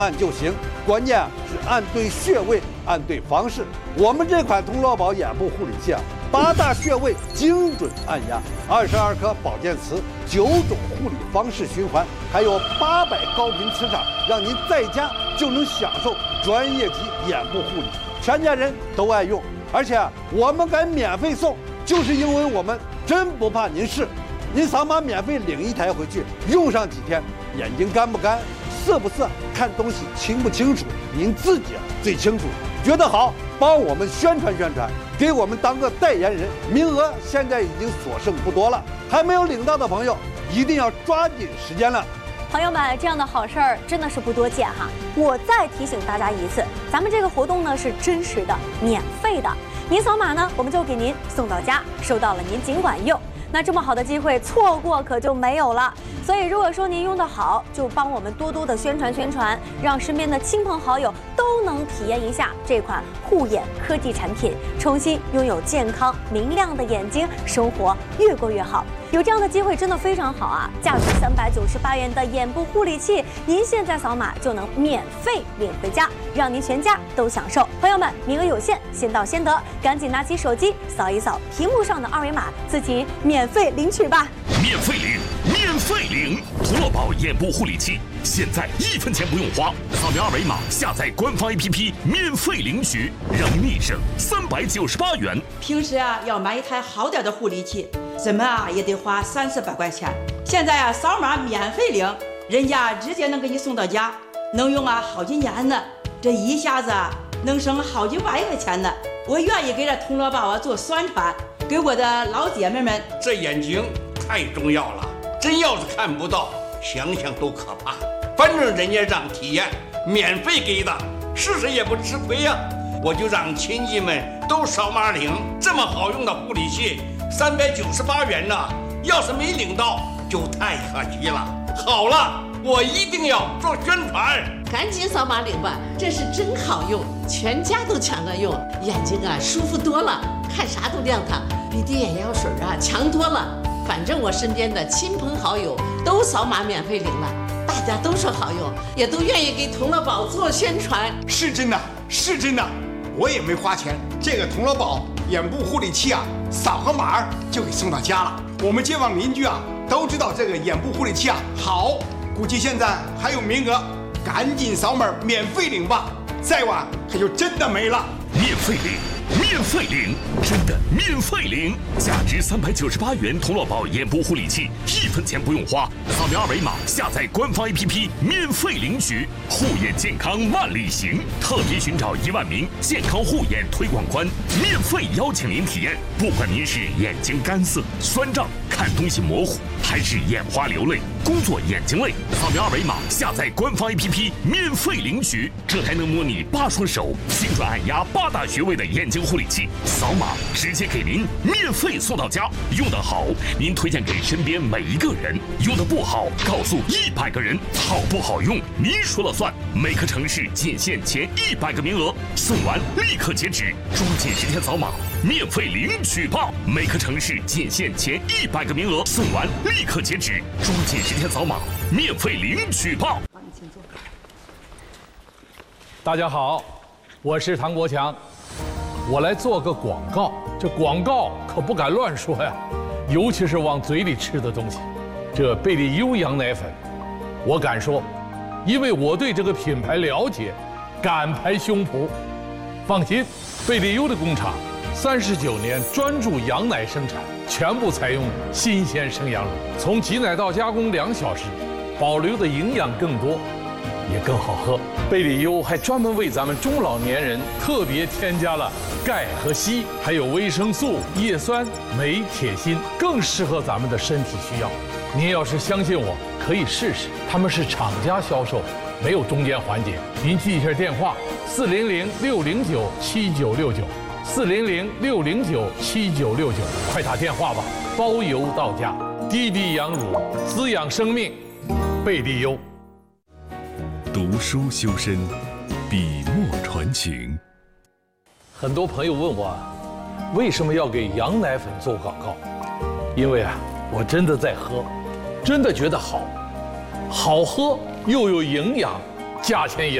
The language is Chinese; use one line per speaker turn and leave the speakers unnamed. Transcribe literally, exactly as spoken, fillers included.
按就行，关键是按对穴位，按对方式。我们这款童乐宝眼部护理器啊，八大穴位精准按压，二十二颗保健词，九种护理方式循环，还有八百高频磁场，让您在家就能享受专业级眼部护理，全家人都爱用。而且啊，我们敢免费送，就是因为我们真不怕您试。您扫码免费领一台回去，用上几天，眼睛干不干？色不色，看东西清不清楚，您自己啊最清楚。觉得好，帮我们宣传宣传，给我们当个代言人。名额现在已经所剩不多了，还没有领到的朋友一定要抓紧时间了。
朋友们，这样的好事儿真的是不多见哈。我再提醒大家一次，咱们这个活动呢是真实的、免费的，您扫码呢我们就给您送到家，收到了您尽管用。那这么好的机会错过可就没有了。所以如果说您用得好，就帮我们多多的宣传宣传，让身边的亲朋好友都能体验一下这款护眼科技产品，重新拥有健康明亮的眼睛，生活越过越好。有这样的机会真的非常好啊！价值三百九十八元的眼部护理器，您现在扫码就能免费领回家，让您全家都享受。朋友们，名额有限，先到先得，赶紧拿起手机扫一扫屏幕上的二维码，自己免费领取吧！
免费领，免费领！童乐宝眼部护理器，现在一分钱不用花，扫描二维码下载官方 A P P， 免费领取，让你省三百九十八元。
平时啊，要买一台好点的护理器，怎么啊也得花三四百块钱。现在啊，扫码免费领，人家直接能给你送到家，能用啊好几年呢。这一下子啊，能省好几万块钱呢。我愿意给这童乐宝啊做宣传，给我的老姐妹们。
这眼睛太重要了，真要是看不到，想想都可怕。反正人家让体验，免费给的，试试也不吃亏呀、啊。我就让亲戚们都扫码领，这么好用的护理器，三百九十八元呢，要是没领到，就太可惜了。好了，我一定要做宣传，
赶紧扫码领吧，这是真好用，全家都抢着用，眼睛啊舒服多了，看啥都亮堂，比滴眼药水啊强多了。反正我身边的亲朋好友都扫码免费领了，大家都说好用，也都愿意给童乐宝做宣传。
是真的，是真的，我也没花钱，这个童乐宝眼部护理器啊，扫个码就给送到家了。我们街坊邻居啊都知道这个眼部护理器啊好，估计现在还有名额，赶紧扫码免费领吧，再晚可就真的没了。
免费领，免费领，真的免费领！价值三百九十八元童乐宝眼部护理器，一分钱不用花，扫描二维码下载官方 A P P， 免费领取。护眼健康万里行，特别寻找一万名健康护眼推广官，免费邀请您体验。不管您是眼睛干涩、酸胀、看东西模糊，还是眼花流泪、工作眼睛累，扫描二维码下载官方 A P P， 免费领取。这台能模拟八双手，精准按压八大穴位的眼睛护理器，扫码直接给您免费送到家。用得好，您推荐给身边每一个人；用得不好，告诉一百个人。好不好用，您说了算。每个城市仅限前一百个名额，送完立刻截止，抓紧时间扫码，免费领取吧！每个城市仅限前一百个名额，送完立刻截止，抓紧时间扫码，免费领取吧！
大家好，我是唐国强，我来做个广告。这广告可不敢乱说呀，尤其是往嘴里吃的东西。这贝利优羊奶粉，我敢说，因为我对这个品牌了解，敢拍胸脯。放心，贝利优的工厂三十九年专注羊奶生产，全部采用新鲜生羊乳，从挤奶到加工两小时，保留的营养更多，也更好喝。贝利优还专门为咱们中老年人特别添加了钙和硒，还有维生素、叶酸、镁、铁、锌，更适合咱们的身体需要。您要是相信我，可以试试。他们是厂家销售，没有中间环节。您记一下电话：四零零六零九七九六九，四零零六零九七九六九，快打电话吧，包邮到家。滴滴羊乳，滋养生命，贝利优。
读书修身，笔墨传情。
很多朋友问我，为什么要给羊奶粉做广告？因为啊，我真的在喝，真的觉得好，好喝又有营养，健价钱也